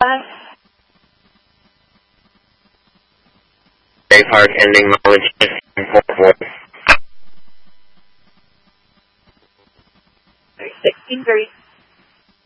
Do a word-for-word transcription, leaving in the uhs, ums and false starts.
Bye. Bay Park ending mileage voice. sixteen three.